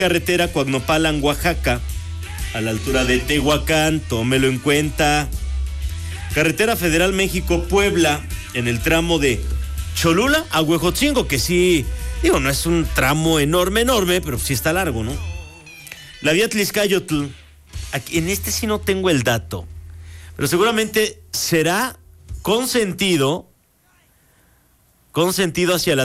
carretera Coagnopalan, Oaxaca, a la altura de Tehuacán, tómelo en cuenta. Carretera Federal México-Puebla, en el tramo de Cholula a Huejotzingo, que sí, digo, no es un tramo enorme, pero sí está largo, ¿no? La vía Tlixcayotl, aquí, en este sí no tengo el dato, pero seguramente será con sentido hacia la